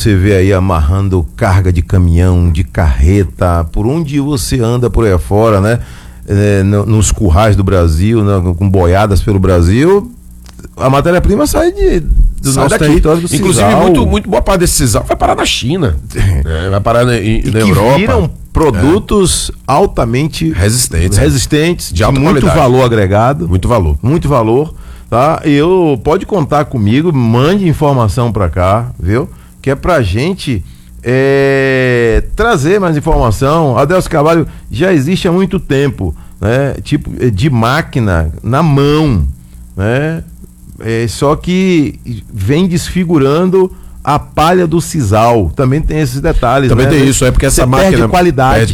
você vê aí amarrando carga de caminhão, de carreta, por onde você anda por aí afora, né? Nos currais do Brasil, né? Com boiadas pelo Brasil, a matéria-prima sai do nosso território do Inclusive, sisal. muito boa parte desse sisal vai parar na China, vai parar na Europa. Viram produtos altamente resistentes, de alta muito qualidade. valor agregado. Muito valor. Tá? Pode contar comigo, mande informação para cá, viu? Que é pra gente trazer mais informação. Adelso Carvalho já existe há muito tempo, né? Tipo de máquina na mão, né? Só que vem desfigurando a palha do sisal. Também tem esses detalhes. Também, né? Tem isso, porque essa máquina perde qualidade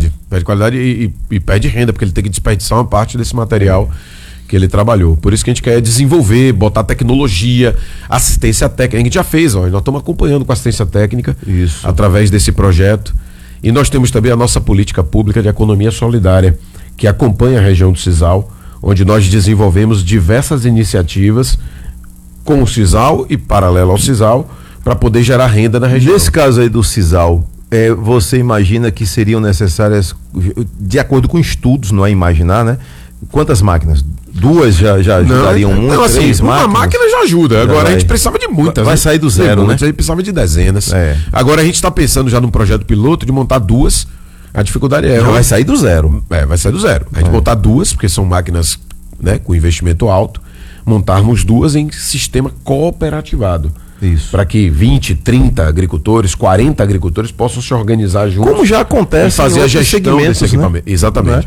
e perde renda, porque ele tem que desperdiçar uma parte desse material que ele trabalhou. Por isso que a gente quer desenvolver, botar tecnologia, assistência técnica. A gente já fez, nós estamos acompanhando com assistência técnica através desse projeto. E nós temos também a nossa política pública de economia solidária, que acompanha a região do sisal, onde nós desenvolvemos diversas iniciativas com o sisal e paralelo ao sisal para poder gerar renda na região. Nesse caso aí do sisal, você imagina que seriam necessárias, de acordo com estudos, não é imaginar, né? Quantas máquinas? 2 já ajudariam? Não, assim, uma máquina já ajuda. Agora a gente precisava de muitas. Vai sair do zero, né? A gente precisava de dezenas. Agora a gente está pensando já num projeto piloto de montar 2. A dificuldade já vai sair do zero. Vai sair do zero. A gente montar 2, porque são máquinas, né, com investimento alto, montarmos 2 em sistema cooperativado. Isso. Para que 20, 30 agricultores, 40 agricultores possam se organizar juntos. Como já acontece e fazer a gestão desse equipamento. Né? Exatamente.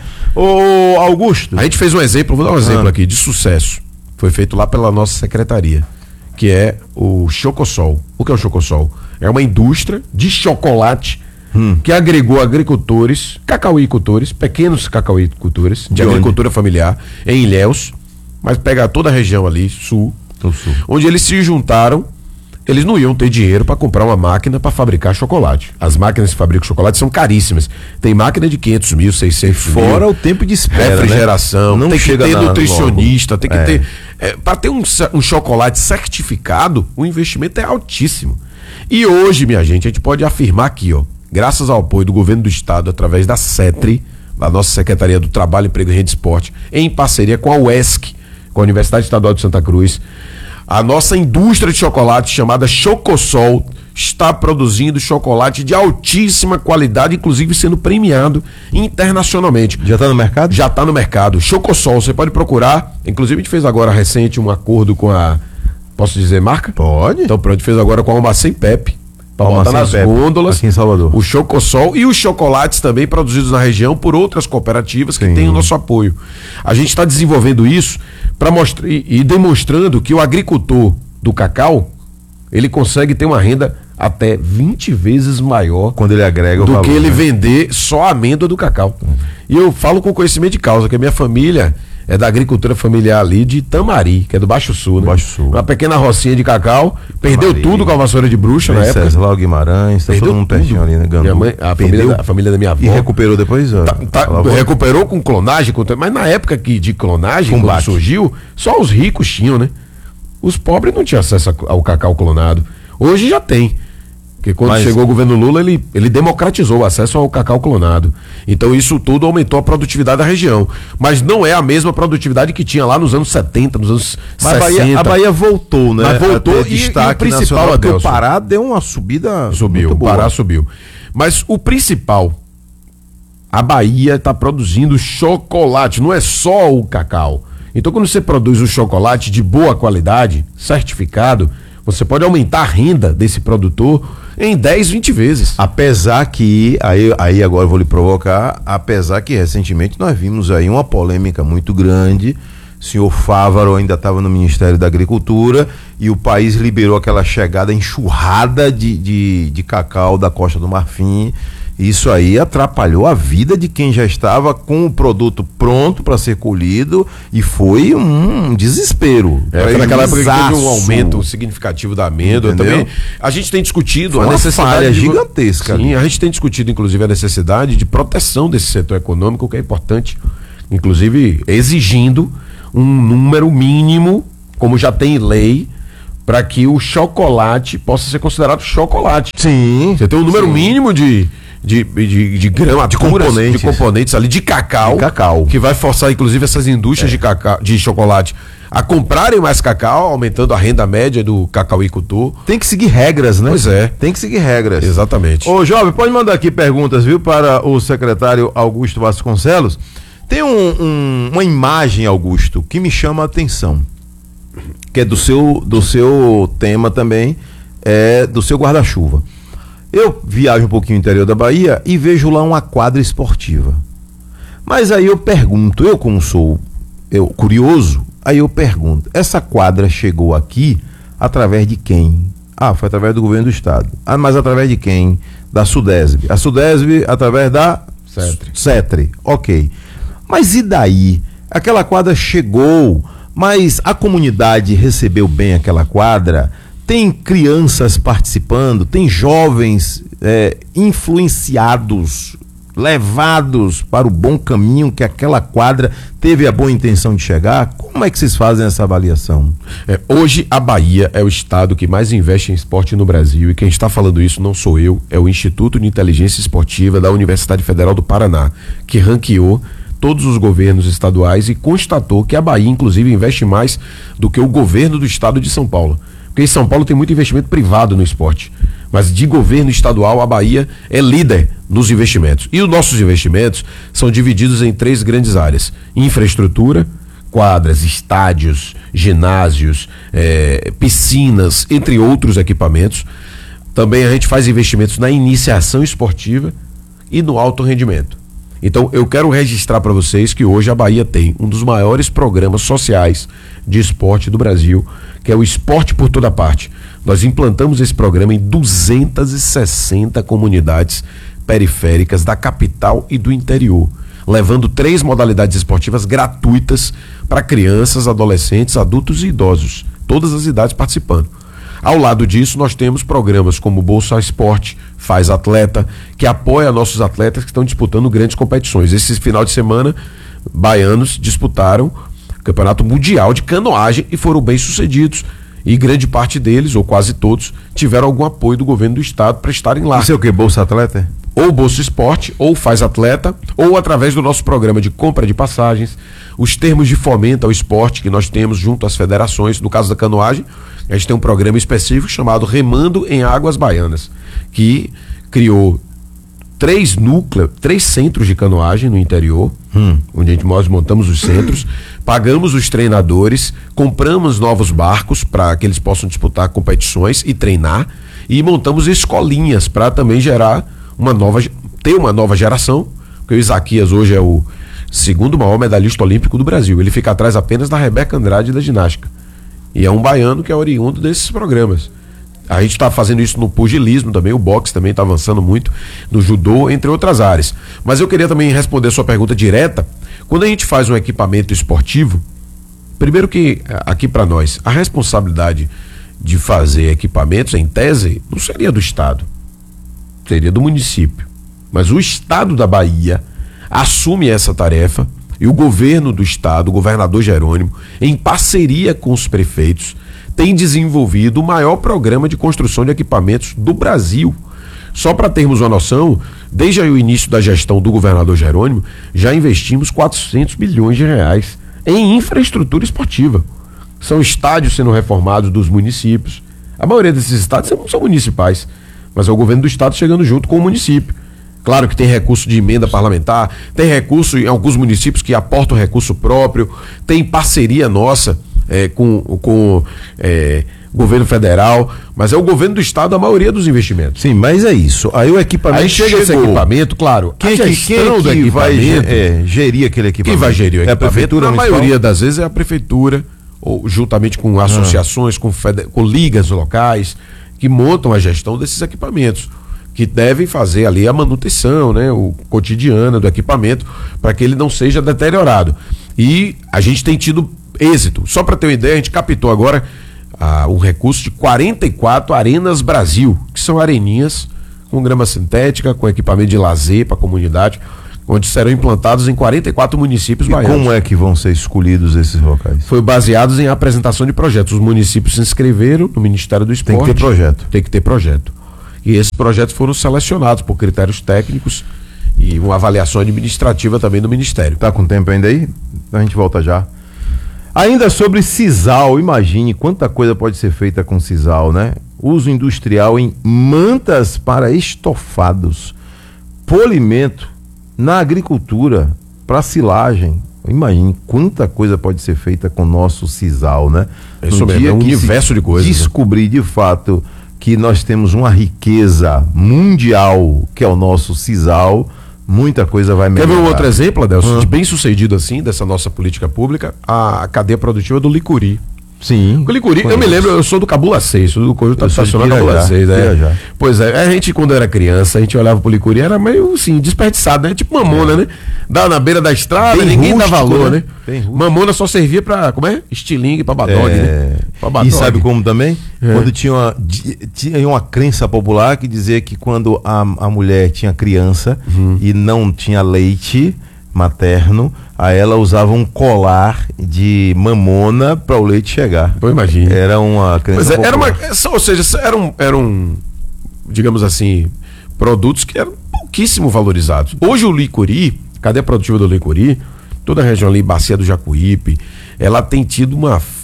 Ô, Augusto. A gente fez um exemplo, vou dar um exemplo aqui, de sucesso. Foi feito lá pela nossa secretaria, que é o Chocosol. O que é o Chocosol? É uma indústria de chocolate que agregou agricultores, cacauicultores, pequenos cacauicultores de agricultura familiar em Ilhéus, mas pega toda a região ali, sul, onde eles se juntaram. Eles não iam ter dinheiro para comprar uma máquina para fabricar chocolate. As máquinas que fabricam chocolate são caríssimas. Tem máquina de 500 mil, 600 mil. Fora o tempo de espera, refrigeração, né? Tem que ter nutricionista, tem que ter... para ter um chocolate certificado, o investimento é altíssimo. E hoje, minha gente, a gente pode afirmar aqui, graças ao apoio do governo do estado, através da CETRI, da nossa Secretaria do Trabalho, Emprego, Renda e Esporte, em parceria com a UESC, com a Universidade Estadual de Santa Cruz, a nossa indústria de chocolate, chamada Chocosol, está produzindo chocolate de altíssima qualidade, inclusive sendo premiado internacionalmente. Já está no mercado? Já está no mercado. Chocosol, você pode procurar. Inclusive, a gente fez agora recente um acordo com a... Posso dizer marca? Pode. Então, pronto, a gente fez agora com a Almacém Pepe, para botar nas gôndolas aqui em Salvador. O Chocosol e os chocolates também produzidos na região por outras cooperativas que têm o nosso apoio. A gente está desenvolvendo isso para mostrar e demonstrando que o agricultor do cacau, ele consegue ter uma renda até 20 vezes maior quando ele agrega o do valor, que ele né? vender só a amêndoa do cacau. E eu falo com conhecimento de causa, que a minha família é da agricultura familiar ali de Tamari, que é do Baixo Sul, né? Baixo Sul. Uma pequena rocinha de cacau, perdeu tudo com a vassoura de bruxa na época. Venceslau Guimarães, tá todo mundo pertinho ali, né? Minha mãe, a família da minha avó. E recuperou depois? Recuperou com clonagem, mas na época de clonagem, quando surgiu, só os ricos tinham, né? Os pobres não tinham acesso ao cacau clonado. Hoje já tem. Porque quando chegou o governo Lula, ele democratizou o acesso ao cacau clonado. Então isso tudo aumentou a produtividade da região. Mas não é a mesma produtividade que tinha lá nos anos 70, nos anos 60. A Bahia voltou, né? Mas voltou e o principal, Adelso, o Pará deu uma subida muito boa. O Pará subiu. Mas o principal, a Bahia está produzindo chocolate, não é só o cacau. Então quando você produz um chocolate de boa qualidade, certificado, você pode aumentar a renda desse produtor em 10, 20 vezes. Apesar que, aí agora eu vou lhe provocar, apesar que recentemente nós vimos aí uma polêmica muito grande, o senhor Fávaro ainda estava no Ministério da Agricultura e o país liberou aquela chegada enxurrada de cacau da Costa do Marfim. Isso aí atrapalhou a vida de quem já estava com o produto pronto para ser colhido e foi um desespero. Naquela época que teve um aumento significativo da amêndoa. Também. A gente tem discutido a necessidade gigantesca. Sim, a gente tem discutido inclusive a necessidade de proteção desse setor econômico, que é importante, inclusive exigindo um número mínimo, como já tem lei, para que o chocolate possa ser considerado chocolate. Sim. Você tem um número mínimo de componentes ali de cacau, que vai forçar inclusive essas indústrias de chocolate a comprarem mais cacau, aumentando a renda média do cacauicultor. Tem que seguir regras, né? Pois é. Tem que seguir regras. Exatamente. Ô, jovem, pode mandar aqui perguntas, viu, para o secretário Augusto Vasconcelos. Tem uma imagem, Augusto, que me chama a atenção, que é do seu tema também, do seu guarda-chuva. Eu viajo um pouquinho no interior da Bahia e vejo lá uma quadra esportiva. Mas aí eu pergunto, como sou curioso, aí eu pergunto, essa quadra chegou aqui através de quem? Foi através do governo do estado. Mas através de quem? Da Sudesb. A Sudesb através da Cetre. Ok. Mas e daí? Aquela quadra chegou, mas a comunidade recebeu bem aquela quadra? Tem crianças participando, tem jovens influenciados, levados para o bom caminho que aquela quadra teve a boa intenção de chegar? Como é que vocês fazem essa avaliação? Hoje a Bahia é o estado que mais investe em esporte no Brasil, e quem está falando isso não sou eu, é o Instituto de Inteligência Esportiva da Universidade Federal do Paraná, que ranqueou todos os governos estaduais e constatou que a Bahia inclusive investe mais do que o governo do estado de São Paulo. Porque em São Paulo tem muito investimento privado no esporte, mas de governo estadual a Bahia é líder nos investimentos. E os nossos investimentos são divididos em 3 grandes áreas: infraestrutura, quadras, estádios, ginásios, piscinas, entre outros equipamentos. Também a gente faz investimentos na iniciação esportiva e no alto rendimento. Então eu quero registrar para vocês que hoje a Bahia tem um dos maiores programas sociais de esporte do Brasil, que é o Esporte por Toda Parte. Nós implantamos esse programa em 260 comunidades periféricas da capital e do interior, levando 3 modalidades esportivas gratuitas para crianças, adolescentes, adultos e idosos, todas as idades participando. Ao lado disso, nós temos programas como Bolsa Esporte, Faz Atleta, que apoia nossos atletas que estão disputando grandes competições. Esse final de semana, baianos disputaram o Campeonato Mundial de Canoagem e foram bem sucedidos. E grande parte deles, ou quase todos, tiveram algum apoio do governo do estado para estarem lá. Isso é o que? Bolsa Atleta? Ou Bolsa Esporte, ou Faz Atleta, ou através do nosso programa de compra de passagens, os termos de fomento ao esporte que nós temos junto às federações. No caso da canoagem, a gente tem um programa específico chamado Remando em Águas Baianas, que criou 3 centros de canoagem no interior, onde nós montamos os centros, pagamos os treinadores, compramos novos barcos para que eles possam disputar competições e treinar, e montamos escolinhas para também ter uma nova geração, porque o Isaquias hoje é o 2º maior medalhista olímpico do Brasil. Ele fica atrás apenas da Rebeca Andrade da ginástica. E é um baiano que é oriundo desses programas. A gente está fazendo isso no pugilismo também, o boxe também está avançando muito, no judô, entre outras áreas. Mas eu queria também responder a sua pergunta direta. Quando a gente faz um equipamento esportivo, primeiro que aqui para nós, a responsabilidade de fazer equipamentos, em tese, não seria do estado, seria do município. Mas o estado da Bahia assume essa tarefa, e o governo do estado, o governador Jerônimo, em parceria com os prefeitos, tem desenvolvido o maior programa de construção de equipamentos do Brasil. Só para termos uma noção, desde o início da gestão do governador Jerônimo, já investimos 400 milhões de reais em infraestrutura esportiva. São estádios sendo reformados dos municípios. A maioria desses estádios são municipais, mas é o governo do estado chegando junto com o município. Claro que tem recurso de emenda parlamentar, tem recurso em alguns municípios que aportam recurso próprio, tem parceria nossa com governo federal, mas é o governo do estado a maioria dos investimentos. Sim, mas é isso. Aí o equipamento aí chega esse equipamento, claro. Quem vai gerir aquele equipamento? Quem vai gerir o equipamento? É a prefeitura municipal? Na maioria das vezes é a prefeitura, ou juntamente com associações, com ligas locais, que montam a gestão desses equipamentos, que devem fazer ali a manutenção, né, o cotidiano do equipamento, para que ele não seja deteriorado. E a gente tem tido êxito. Só para ter uma ideia, a gente captou agora um recurso de 44 Arenas Brasil, que são areninhas com grama sintética, com equipamento de lazer para a comunidade, onde serão implantados em 44 municípios baianos. Como é que vão ser escolhidos esses locais? Foi baseados em apresentação de projetos. Os municípios se inscreveram no Ministério do Esporte. Tem que ter projeto. Tem que ter projeto. E esses projetos foram selecionados por critérios técnicos e uma avaliação administrativa também do Ministério. Tá com tempo ainda aí? A gente volta já. Ainda sobre sisal, imagine quanta coisa pode ser feita com sisal, né? Uso industrial em mantas para estofados, polimento na agricultura, para silagem. Imagine quanta coisa pode ser feita com o nosso sisal, né? É isso mesmo, é um universo de coisas. Descobrir de fato que nós temos uma riqueza mundial, que é o nosso sisal, muita coisa vai melhorar. Quer ver um outro exemplo, Adelson, de bem sucedido assim, dessa nossa política pública? A cadeia produtiva do licuri. Sim. O licuri, eu me lembro, eu sou do Cabula 6, sou do Conjunto Habitacional Cabula 6, né? Pois é, a gente quando era criança, a gente olhava pro licuri, era meio assim, desperdiçado, né? Tipo mamona, né? Dá na beira da estrada, bem ninguém rústico, dá valor, né? Mamona só servia pra, como é? Estilingue, pra badog, né? Pra badog. E sabe como também? Quando tinha uma crença popular que dizia que quando a mulher tinha criança e não tinha leite materno, aí ela usava um colar de mamona para o leite chegar. Eu imagino. Era uma crença popular. Ou seja, eram, digamos assim, produtos que eram pouquíssimo valorizados. Hoje o licuri, cadeia produtiva do licuri, toda a região ali, Bacia do Jacuípe, ela tem tido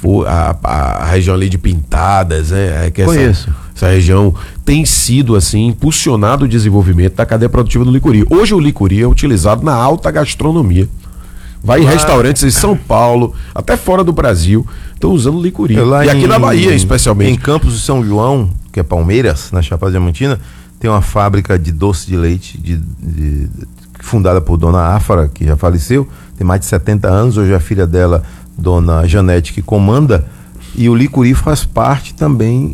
a região ali de Pintadas, né? Conheço. Essa região tem sido assim impulsionado o desenvolvimento da cadeia produtiva do licuri. Hoje o licuri é utilizado na alta gastronomia. Vai em restaurantes em São Paulo, até fora do Brasil, estão usando licuri. E aqui na Bahia, especialmente. Em Campos de São João, que é Palmeiras, na Chapada Diamantina, tem uma fábrica de doce de leite fundada por Dona Áfara, que já faleceu, tem mais de 70 anos, hoje a filha dela, Dona Janete, que comanda, e o licuri faz parte também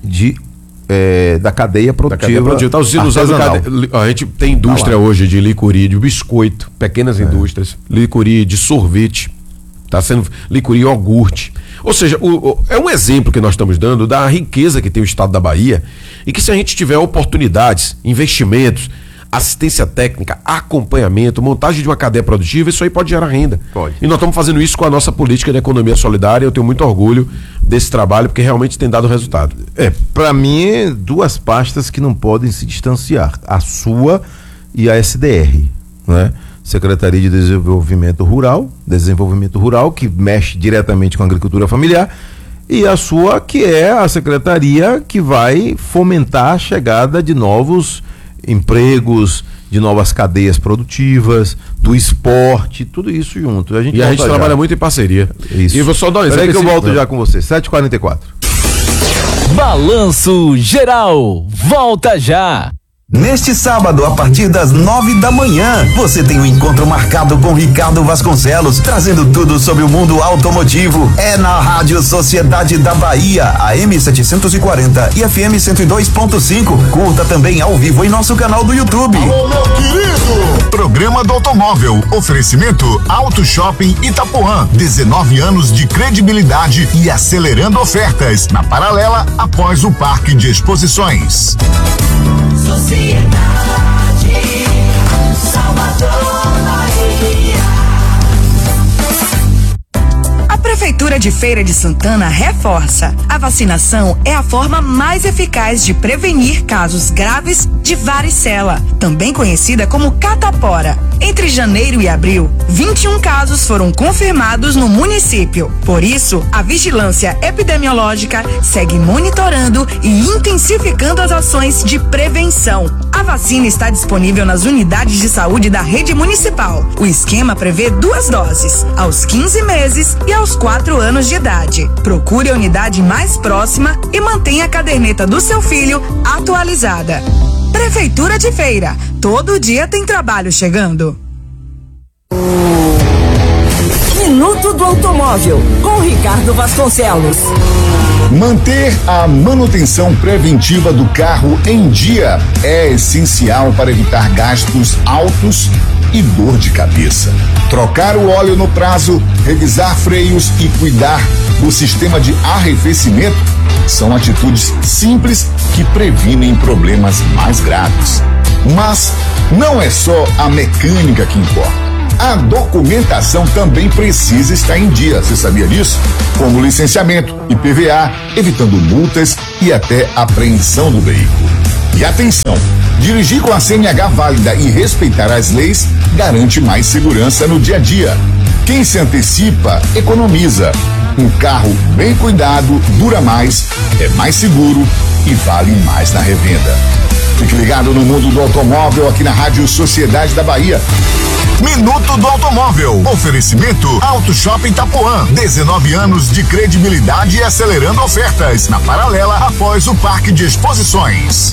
da cadeia produtiva. Tá usando a gente tem indústria hoje de licuri, de biscoito, pequenas indústrias, licuri de sorvete, tá sendo licuri iogurte. Ou seja, é um exemplo que nós estamos dando da riqueza que tem o estado da Bahia e que se a gente tiver oportunidades, investimentos, assistência técnica, acompanhamento, montagem de uma cadeia produtiva, isso aí pode gerar renda. Pode. E nós estamos fazendo isso com a nossa política de economia solidária. Eu tenho muito orgulho desse trabalho, porque realmente tem dado resultado. Para mim, duas pastas que não podem se distanciar, a sua e a SDR, né? Secretaria de Desenvolvimento Rural, que mexe diretamente com a agricultura familiar, e a sua, que é a secretaria que vai fomentar a chegada de novos empregos, de novas cadeias produtivas, do esporte, tudo isso junto. A gente trabalha muito em parceria. Isso. E vou só dar um exemplo. Peraí que eu volto já com você. 7h44. Balanço Geral. Volta já. Neste sábado, a partir das 9 da manhã, você tem um encontro marcado com Ricardo Vasconcelos, trazendo tudo sobre o mundo automotivo. É na Rádio Sociedade da Bahia, AM 740 e FM 102.5. Curta também ao vivo em nosso canal do YouTube. Alô, meu querido! Programa do Automóvel. Oferecimento Auto Shopping Itapuã. 19 anos de credibilidade e acelerando ofertas. Na paralela, após o Parque de Exposições. Sociedade, Salvador, Bahia. A Prefeitura de Feira de Santana reforça: a vacinação é a forma mais eficaz de prevenir casos graves de varicela, também conhecida como catapora. Entre janeiro e abril, 21 casos foram confirmados no município. Por isso, a vigilância epidemiológica segue monitorando e intensificando as ações de prevenção. A vacina está disponível nas unidades de saúde da rede municipal. O esquema prevê 2 doses, aos 15 meses e aos 4 anos de idade. Procure a unidade mais próxima e mantenha a caderneta do seu filho atualizada. Prefeitura de Feira, todo dia tem trabalho chegando. Minuto do Automóvel, com Ricardo Vasconcelos. Manter a manutenção preventiva do carro em dia é essencial para evitar gastos altos e dor de cabeça. Trocar o óleo no prazo, revisar freios e cuidar do sistema de arrefecimento são atitudes simples que previnem problemas mais graves. Mas não é só a mecânica que importa. A documentação também precisa estar em dia, você sabia disso? Como licenciamento, IPVA, evitando multas e até apreensão do veículo. E atenção, dirigir com a CNH válida e respeitar as leis garante mais segurança no dia a dia. Quem se antecipa, economiza. Um carro bem cuidado dura mais, é mais seguro e vale mais na revenda. Fique ligado no mundo do automóvel aqui na Rádio Sociedade da Bahia. Minuto do Automóvel. Oferecimento Auto Shopping Itapuã. 19 anos de credibilidade e acelerando ofertas. Na paralela após o Parque de Exposições.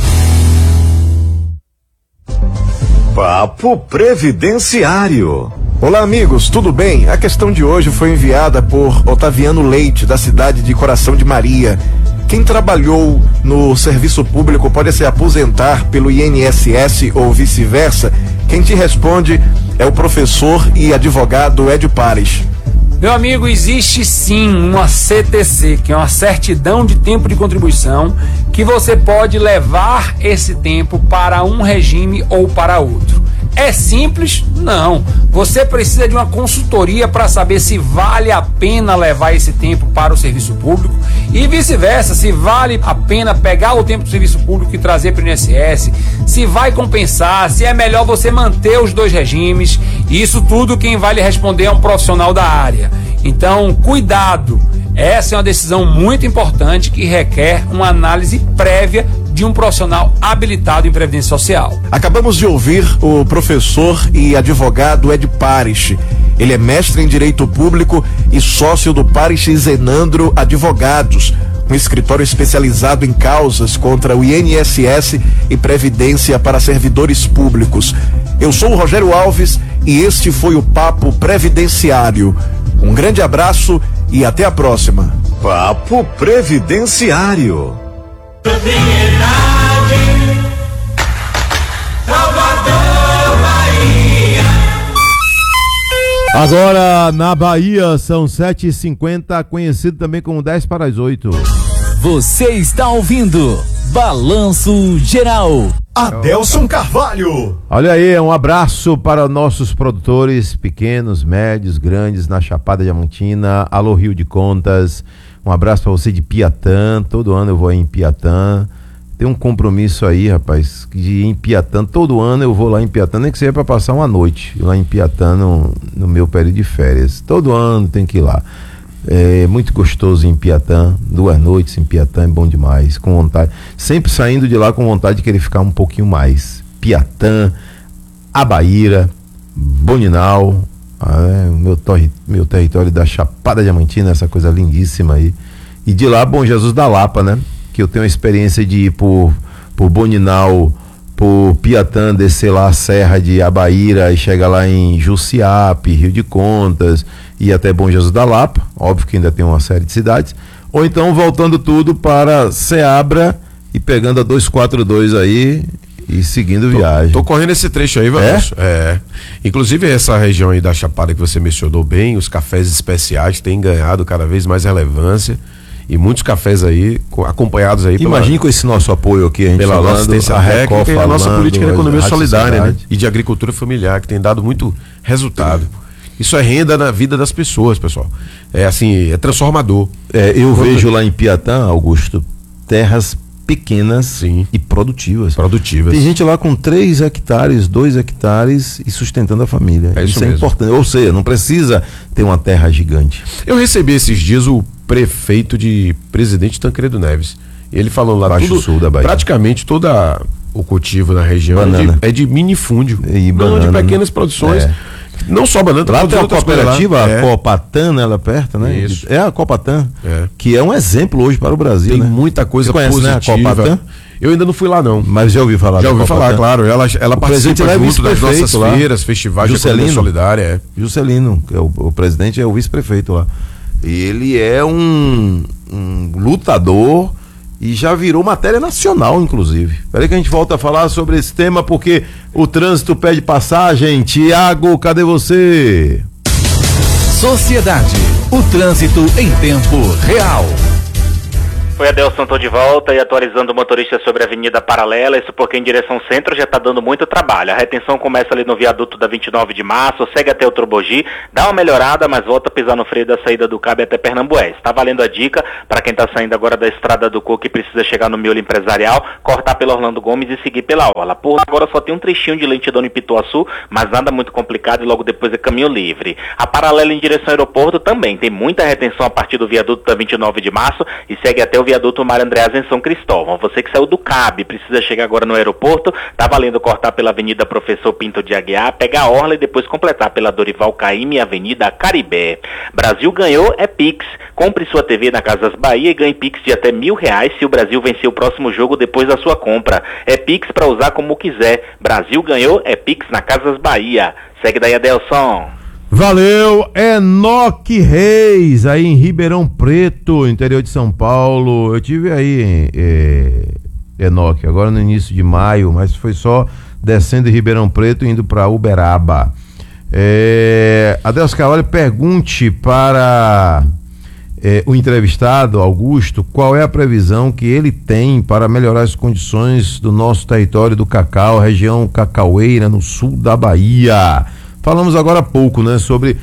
Papo Previdenciário. Olá, amigos, tudo bem? A questão de hoje foi enviada por Otaviano Leite, da cidade de Coração de Maria. Quem trabalhou no serviço público pode se aposentar pelo INSS ou vice-versa? Quem te responde é o professor e advogado Edio Pares. Meu amigo, existe sim uma CTC, que é uma certidão de tempo de contribuição, que você pode levar esse tempo para um regime ou para outro. É simples? Não. Você precisa de uma consultoria para saber se vale a pena levar esse tempo para o serviço público e vice-versa, se vale a pena pegar o tempo do serviço público e trazer para o INSS, se vai compensar, se é melhor você manter os dois regimes. Isso tudo quem vai lhe responder é um profissional da área. Então, cuidado. Essa é uma decisão muito importante que requer uma análise prévia de um profissional habilitado em Previdência Social. Acabamos de ouvir o professor e advogado Edio Pares. Ele é mestre em Direito Público e sócio do Pares e Zenandro Advogados, um escritório especializado em causas contra o INSS e Previdência para servidores públicos. Eu sou o Rogério Alves e este foi o Papo Previdenciário. Um grande abraço e até a próxima. Papo Previdenciário. Propriedade, Salvador, Bahia. Agora na Bahia são 7h50, conhecido também como 10 para as 8. Você está ouvindo Balanço Geral. Adelson Carvalho. Olha aí, um abraço para nossos produtores pequenos, médios, grandes na Chapada Diamantina. Alô, Rio de Contas. Um abraço para você de Piatã. Todo ano eu vou em Piatã. Tem um compromisso aí, rapaz, de ir em Piatã. Todo ano eu vou lá em Piatã, nem que seja para passar uma noite lá em Piatã no meu período de férias. Todo ano tem que ir lá. É muito gostoso em Piatã. 2 noites em Piatã é bom demais. Com vontade. Sempre saindo de lá com vontade de querer ficar um pouquinho mais. Piatã, Abaíra, Boninal. Meu território da Chapada Diamantina, essa coisa lindíssima aí. E de lá, Bom Jesus da Lapa, né? Que eu tenho a experiência de ir por Boninal, por Piatã, descer lá a Serra de Abaíra e chegar lá em Jussiape, Rio de Contas e até Bom Jesus da Lapa. Óbvio que ainda tem uma série de cidades. Ou então voltando tudo para Ceabra e pegando a 242 aí e seguindo viagem. Tô correndo esse trecho aí, Vanilson. É. Inclusive essa região aí da Chapada que você mencionou bem, os cafés especiais têm ganhado cada vez mais relevância e muitos cafés aí acompanhados aí. Imagine com esse nosso apoio aqui, a gente pela falando, nossa assistência técnica e a nossa política de economia solidária, né? E de agricultura familiar, que tem dado muito resultado. Isso é renda na vida das pessoas, pessoal. É assim, é transformador. Eu vejo lá em Piatã, Augusto, terras pequenas, sim, e produtivas. Tem gente lá com 3 hectares, 2 hectares e sustentando a família. Isso é importante. Ou seja, não precisa ter uma terra gigante. Eu recebi esses dias o prefeito de Presidente Tancredo Neves. Ele falou lá Baixo Sul da Bahia. Praticamente toda o cultivo na região é de minifúndio, não de pequenas produções. Não só banana, lá tem a cooperativa, a Copatan, ela perto, né? Isso. É a Copatan, que é um exemplo hoje para o Brasil. Tem né? muita coisa positiva. Né, a Copatan? Eu ainda não fui lá, não. Mas já ouvi falar. Já ouvi falar, claro. Ela participa junto das nossas lá, feiras, festivais de economia solidária. Juscelino, que é o presidente, é o vice-prefeito lá. E ele é um lutador e já virou matéria nacional, inclusive. Peraí que a gente volta a falar sobre esse tema, porque o trânsito pede passagem. Tiago, cadê você? Sociedade, o trânsito em tempo real. Foi Adelson, tô de volta e atualizando o motorista sobre a Avenida Paralela, isso porque em direção centro já tá dando muito trabalho. A retenção começa ali no viaduto da 29 de março, segue até o Trobogi, dá uma melhorada, mas volta a pisar no freio da saída do Cabe até Pernambués. Tá valendo a dica para quem tá saindo agora da Estrada do Coco e precisa chegar no miolo empresarial, cortar pela Orlando Gomes e seguir pela Orla. Por agora só tem um trechinho de lentidão em Pituaçu, mas nada muito complicado e logo depois é caminho livre. A Paralela em direção ao aeroporto também tem muita retenção a partir do viaduto da 29 de março e segue até o viaduto Mário Andreas em São Cristóvão. Você que saiu do Cabe, precisa chegar agora no aeroporto, tá valendo cortar pela Avenida Professor Pinto de Aguiar, pegar a Orla e depois completar pela Dorival Caymmi e Avenida Caribé. Brasil ganhou é Pix. Compre sua TV na Casas Bahia e ganhe Pix de até R$1.000 se o Brasil vencer o próximo jogo depois da sua compra. É Pix para usar como quiser. Brasil ganhou é Pix na Casas Bahia. Segue daí, Adelson. Valeu, Enoque Reis, aí em Ribeirão Preto, interior de São Paulo. Eu tive aí, Enoque, agora no início de maio, mas foi só descendo de Ribeirão Preto e indo para Uberaba. Adelson Carvalho, pergunte para o entrevistado, Augusto, qual é a previsão que ele tem para melhorar as condições do nosso território do cacau, região cacaueira, no sul da Bahia. Falamos agora há pouco, né, sobre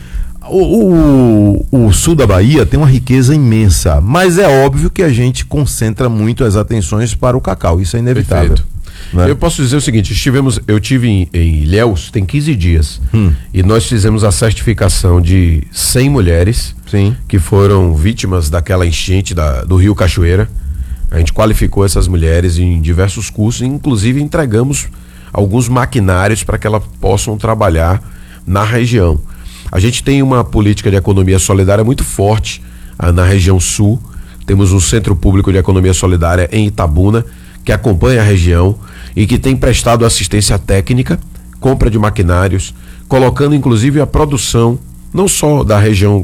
o sul da Bahia tem uma riqueza imensa, mas é óbvio que a gente concentra muito as atenções para o cacau, isso é inevitável. Né? Eu posso dizer o seguinte, eu tive em Ilhéus, tem 15 dias, e nós fizemos a certificação de 100 mulheres, sim, que foram vítimas daquela enchente do Rio Cachoeira. A gente qualificou essas mulheres em diversos cursos, inclusive entregamos alguns maquinários para que elas possam trabalhar na região. A gente tem uma política de economia solidária muito forte na região sul. Temos um centro público de economia solidária em Itabuna, que acompanha a região e que tem prestado assistência técnica, compra de maquinários, colocando inclusive a produção, não só da região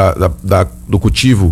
do cultivo,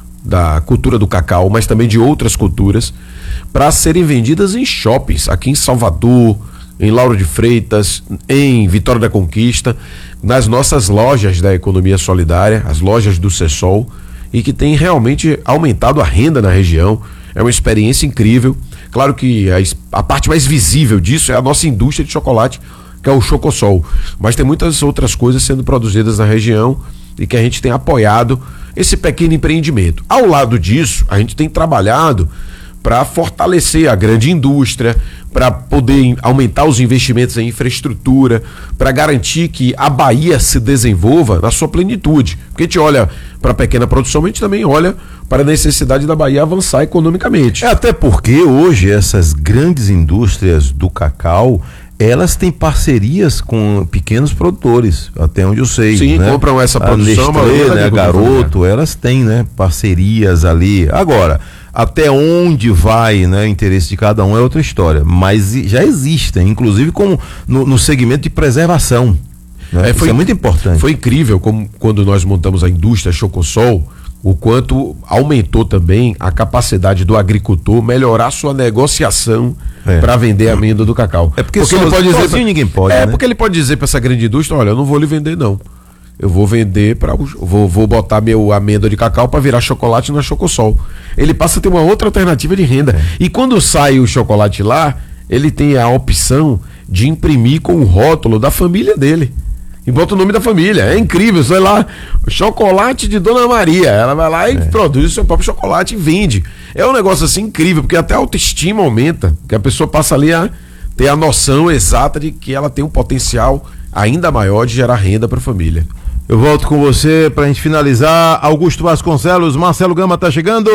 da cultura do cacau, mas também de outras culturas, para serem vendidas em shoppings, aqui em Salvador, em Lauro de Freitas, em Vitória da Conquista, nas nossas lojas da economia solidária, as lojas do Sesol, e que tem realmente aumentado a renda na região. É uma experiência incrível. Claro que a parte mais visível disso é a nossa indústria de chocolate, que é o Chocosol, mas tem muitas outras coisas sendo produzidas na região e que a gente tem apoiado esse pequeno empreendimento. Ao lado disso, a gente tem trabalhado para fortalecer a grande indústria, para poder aumentar os investimentos em infraestrutura, para garantir que a Bahia se desenvolva na sua plenitude. Porque a gente olha para a pequena produção, a gente também olha para a necessidade da Bahia avançar economicamente. Até porque hoje essas grandes indústrias do cacau, elas têm parcerias com pequenos produtores, até onde eu sei. Sim, né? Compram essa produção, a Nestlé, né, a Garoto, elas têm, né, parcerias ali. Agora, até onde vai, né, o interesse de cada um é outra história, mas já existem, inclusive como no segmento de preservação. Né? Isso é muito importante. Foi incrível como quando nós montamos a indústria Chocosol, o quanto aumentou também a capacidade do agricultor melhorar sua negociação para vender a amêndoa do cacau. É porque ele pode dizer, ninguém pode. Né? Porque ele pode dizer para essa grande indústria, olha, eu não vou lhe vender não. Eu vou vender vou botar meu amêndoa de cacau para virar chocolate na Chocosol. Ele passa a ter uma outra alternativa de renda. E quando sai o chocolate lá, ele tem a opção de imprimir com o rótulo da família dele. E bota o nome da família. É incrível, sei lá, chocolate de Dona Maria. Ela vai lá e produz o seu próprio chocolate e vende. É um negócio assim incrível, porque até a autoestima aumenta, que a pessoa passa ali a ter a noção exata de que ela tem um potencial ainda maior de gerar renda para a família. Eu volto com você pra gente finalizar. Augusto Vasconcelos, Marcelo Gama tá chegando.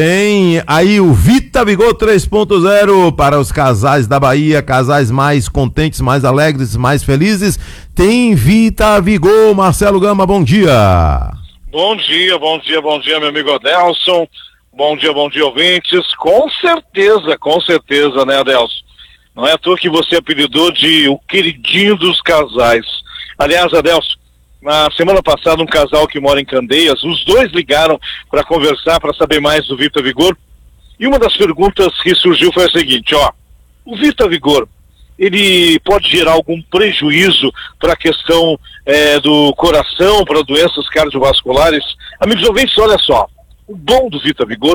Tem aí o Vita Vigor 3.0 para os casais da Bahia, casais mais contentes, mais alegres, mais felizes. Tem Vita Vigor. Marcelo Gama, bom dia. Bom dia, meu amigo Adelson. Bom dia, ouvintes. Com certeza, né, Adelson? Não é à toa que você apelidou de o queridinho dos casais. Aliás, Adelson, na semana passada, um casal que mora em Candeias, os dois ligaram para conversar, para saber mais do Vita Vigor. E uma das perguntas que surgiu foi a seguinte, o Vita Vigor, ele pode gerar algum prejuízo para a questão do coração, para doenças cardiovasculares? Amigos ouvintes, olha só, o bom do Vita Vigor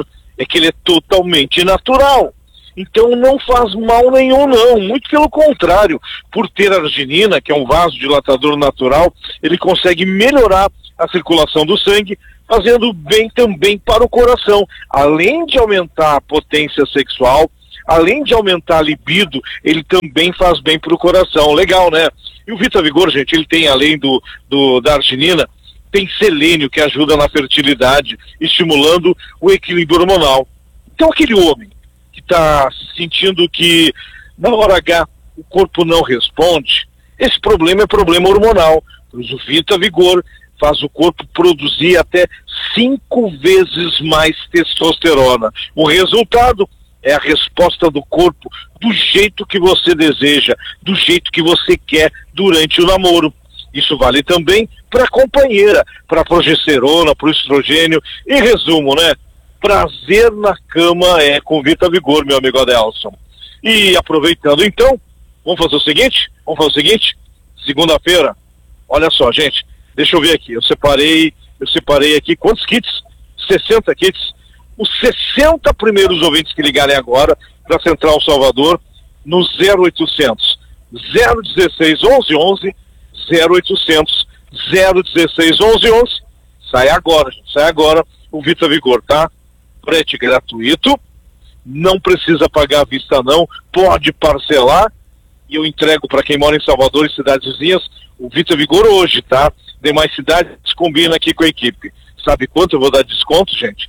é que ele é totalmente natural. Então não faz mal nenhum não, muito pelo contrário. Por ter arginina, que é um vasodilatador natural, ele consegue melhorar a circulação do sangue, fazendo bem também para o coração. Além de aumentar a potência sexual, além de aumentar a libido, ele também faz bem para o coração. Legal, né? E o Vita Vigor, gente, ele tem, além da arginina, tem selênio, que ajuda na fertilidade, estimulando o equilíbrio hormonal. Então aquele homem que está sentindo que na hora H o corpo não responde, esse problema é problema hormonal. Pois o Vita Vigor faz o corpo produzir até 5 vezes mais testosterona. O resultado é a resposta do corpo do jeito que você deseja, do jeito que você quer durante o namoro. Isso vale também para a companheira, para a progesterona, para o estrogênio. Em resumo, né? Prazer na cama é com Vita Vigor, meu amigo Adelson. E aproveitando então, vamos fazer o seguinte? Segunda-feira, olha só, gente, deixa eu ver aqui, eu separei aqui quantos kits? 60 kits. Os 60 primeiros ouvintes que ligarem agora para a Central Salvador no 0800 016 1111, 0800 016 1111, sai agora o Vita Vigor, tá? Frete gratuito, não precisa pagar à vista não, pode parcelar, e eu entrego para quem mora em Salvador e cidades vizinhas o Vita Vigor hoje, tá? Demais cidades combina aqui com a equipe. Sabe quanto eu vou dar desconto, gente?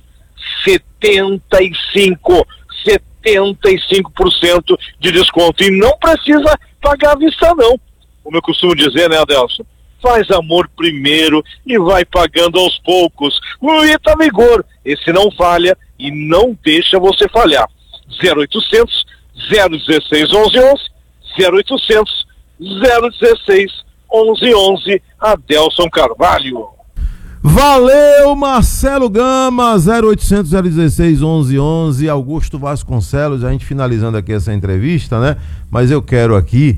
75% de desconto, e não precisa pagar à vista não. Como eu costumo dizer, né, Adelson? Faz amor primeiro e vai pagando aos poucos. O Vita Vigor, esse não falha e não deixa você falhar. 0800 016 1111, 0800 016 1111, Adelson Carvalho. Valeu, Marcelo Gama, 0800 016 1111, Augusto Vasconcelos, a gente finalizando aqui essa entrevista, né? Mas eu quero aqui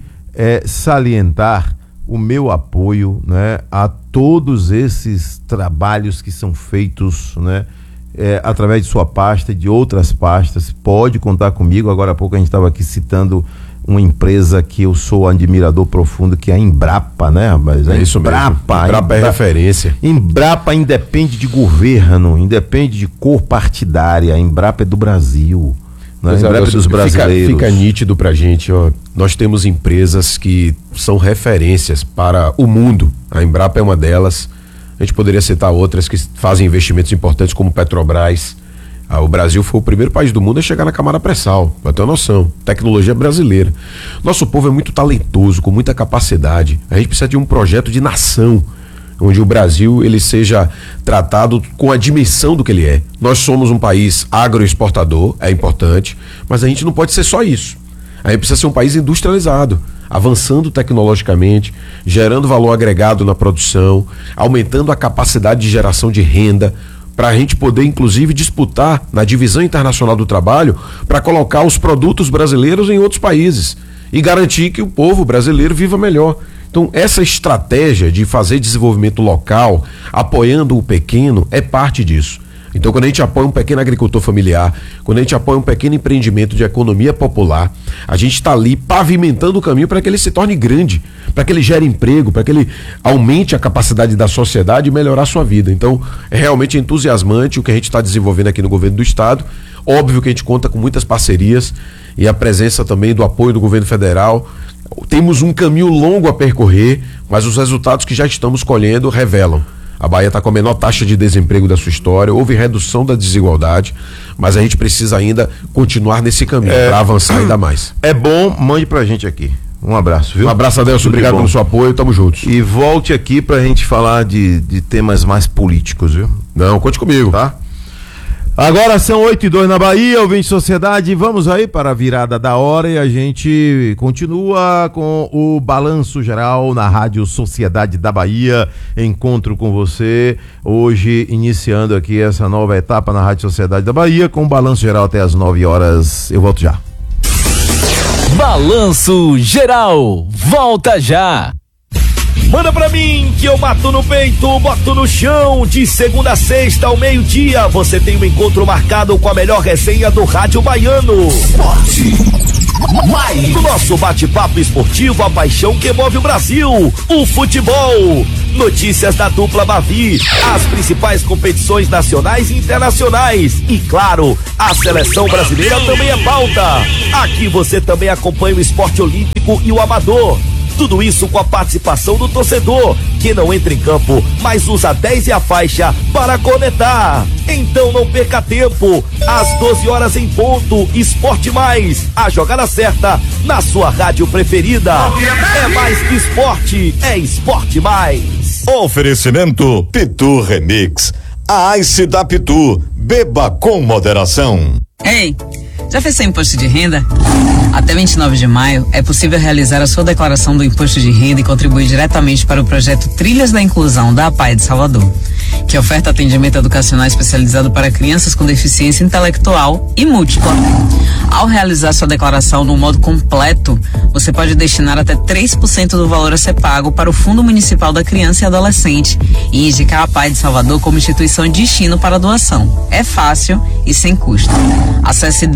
salientar o meu apoio, né, a todos esses trabalhos que são feitos, né, através de sua pasta e de outras pastas. Pode contar comigo. Agora há pouco a gente estava aqui citando uma empresa que eu sou admirador profundo, que é a Embrapa, né, rapaz? É isso mesmo. Embrapa é referência. Embrapa independe de governo, independe de cor partidária. A Embrapa é do Brasil. Embrapa é dos brasileiros. Fica nítido pra gente, ó. Nós temos empresas que são referências para o mundo. A Embrapa é uma delas. A gente poderia citar outras que fazem investimentos importantes, como Petrobras. O Brasil foi o primeiro país do mundo a chegar na camada pré-sal, pra ter uma noção. Tecnologia brasileira. Nosso povo é muito talentoso, com muita capacidade. A gente precisa de um projeto de nação, onde o Brasil ele seja tratado com a dimensão do que ele é. Nós somos um país agroexportador, é importante, mas a gente não pode ser só isso. A gente precisa ser um país industrializado, avançando tecnologicamente, gerando valor agregado na produção, aumentando a capacidade de geração de renda, para a gente poder, inclusive, disputar na divisão internacional do trabalho para colocar os produtos brasileiros em outros países e garantir que o povo brasileiro viva melhor. Então, essa estratégia de fazer desenvolvimento local, apoiando o pequeno, é parte disso. Então, quando a gente apoia um pequeno agricultor familiar, quando a gente apoia um pequeno empreendimento de economia popular, a gente está ali pavimentando o caminho para que ele se torne grande, para que ele gere emprego, para que ele aumente a capacidade da sociedade e melhorar a sua vida. Então, é realmente entusiasmante o que a gente está desenvolvendo aqui no governo do estado. Óbvio que a gente conta com muitas parcerias e a presença também do apoio do governo federal. Temos um caminho longo a percorrer, mas os resultados que já estamos colhendo revelam. A Bahia está com a menor taxa de desemprego da sua história, houve redução da desigualdade, mas a gente precisa ainda continuar nesse caminho para avançar ainda mais. É bom, mande pra gente aqui. Um abraço, viu? Um abraço, Adelson, obrigado pelo seu apoio, tamo juntos. E volte aqui pra gente falar de temas mais políticos, viu? Não, conte comigo. Tá? Agora são 8h02 na Bahia, ouvinte Sociedade, vamos aí para a virada da hora e a gente continua com o Balanço Geral na Rádio Sociedade da Bahia. Encontro com você hoje, iniciando aqui essa nova etapa na Rádio Sociedade da Bahia, com o Balanço Geral até as 9 horas. Eu volto já. Balanço Geral, volta já. Manda pra mim que eu mato no peito, boto no chão. De segunda a sexta ao meio-dia, você tem um encontro marcado com a melhor resenha do rádio baiano. No nosso bate-papo esportivo, a paixão que move o Brasil, o futebol. Notícias da dupla Bavi, as principais competições nacionais e internacionais. E claro, a seleção brasileira também é pauta. Aqui você também acompanha o esporte olímpico e o amador. Tudo isso com a participação do torcedor, que não entra em campo, mas usa 10 e a faixa para conectar. Então não perca tempo. Às 12 horas em ponto, Esporte Mais, a jogada certa na sua rádio preferida. É mais que esporte, é Esporte Mais. Oferecimento Pitu Remix. A Ice da Pitu. Beba com moderação. Ei, já fez seu imposto de renda? Até 29 de maio é possível realizar a sua declaração do imposto de renda e contribuir diretamente para o projeto Trilhas da Inclusão da APAE de Salvador, que oferta atendimento educacional especializado para crianças com deficiência intelectual e múltipla. Ao realizar sua declaração no modo completo, você pode destinar até 3% do valor a ser pago para o Fundo Municipal da Criança e Adolescente e indicar a APAE de Salvador como instituição de destino para a doação. É fácil e sem custo. Acesse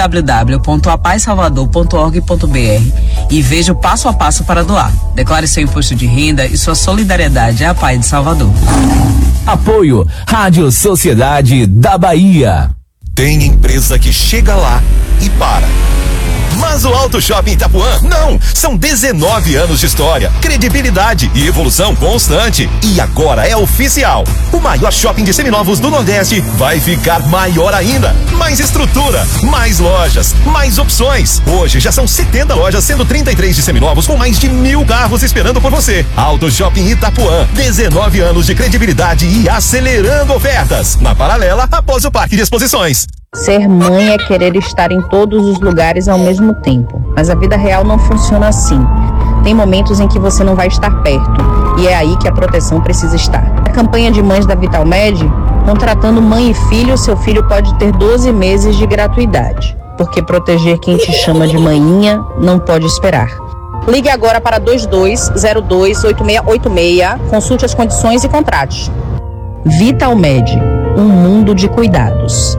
www.apaesalvador.org.br e veja o passo a passo para doar. Declare seu imposto de renda e sua solidariedade à APAE de Salvador. Apoio Rádio Sociedade da Bahia. Tem empresa que chega lá e para. Mas o Auto Shopping Itapuã, não! São 19 anos de história, credibilidade e evolução constante. E agora é oficial. O maior shopping de seminovos do Nordeste vai ficar maior ainda. Mais estrutura, mais lojas, mais opções. Hoje já são 70 lojas, sendo 33 de seminovos com mais de 1.000 carros esperando por você. Auto Shopping Itapuã, 19 anos de credibilidade e acelerando ofertas. Na paralela, após o Parque de Exposições. Ser mãe é querer estar em todos os lugares ao mesmo tempo, mas a vida real não funciona assim. Tem momentos em que você não vai estar perto, e é aí que a proteção precisa estar. A campanha de mães da Vitalmed, contratando mãe e filho, seu filho pode ter 12 meses de gratuidade, porque proteger quem te chama de maninha não pode esperar. Ligue agora para 2202-8686, consulte as condições e contrate. Vitalmed, um mundo de cuidados.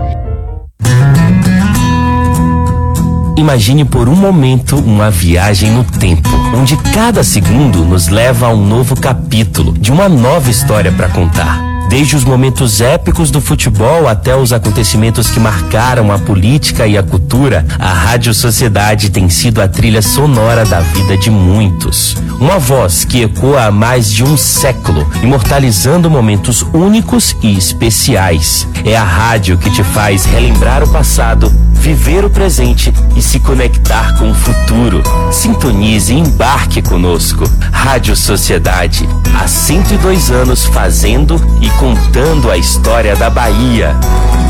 Imagine por um momento uma viagem no tempo, onde cada segundo nos leva a um novo capítulo de uma nova história para contar. Desde os momentos épicos do futebol até os acontecimentos que marcaram a política e a cultura, a Rádio Sociedade tem sido a trilha sonora da vida de muitos. Uma voz que ecoa há mais de um século, imortalizando momentos únicos e especiais. É a rádio que te faz relembrar o passado, viver o presente e se conectar com o futuro. Sintonize e embarque conosco. Rádio Sociedade, há 102 anos fazendo e contando a história da Bahia.